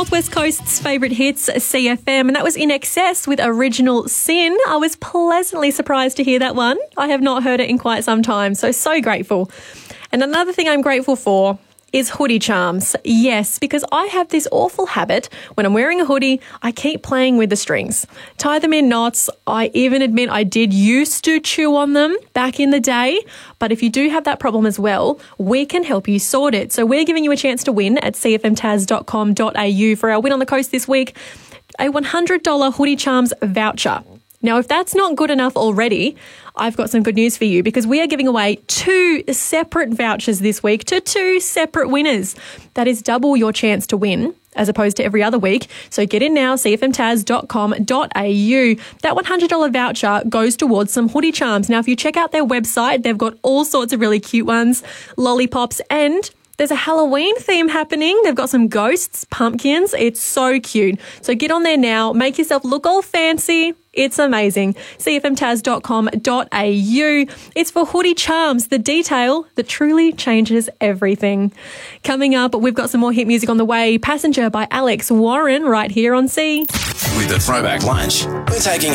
North West Coast's favourite hits, CFM, and that was In Excess with Original Sin. I was pleasantly surprised to hear that one. I have not heard it in quite some time, so grateful. And another thing I'm grateful for is hoodie charms. Yes, because I have this awful habit. When I'm wearing a hoodie, I keep playing with the strings. Tie them in knots. I even admit I did used to chew on them back in the day. But if you do have that problem as well, we can help you sort it. So we're giving you a chance to win at cfmtaz.com.au for our Win on the Coast this week, a $100 hoodie charms voucher. Now, if that's not good enough already, I've got some good news for you because we are giving away 2 separate vouchers this week to 2 separate winners. That is double your chance to win as opposed to every other week. So get in now, cfmtaz.com.au. That $100 voucher goes towards some hoodie charms. Now, if you check out their website, they've got all sorts of really cute ones, lollipops, and there's a Halloween theme happening. They've got some ghosts, pumpkins. It's so cute. So get on there now. Make yourself look all fancy. It's amazing. cfmtaz.com.au. It's for hoodie charms, the detail that truly changes everything. Coming up, we've got some more hit music on the way. Passenger by Alex Warren right here on C. With the Throwback Lunch, we're taking